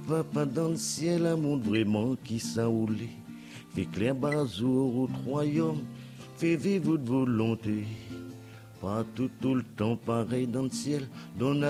papa dans le ciel, un monde vraiment qui s'enroule. Fais clair bazour au royaume, fais vivre votre volonté. Pas tout le temps pareil dans le ciel, donne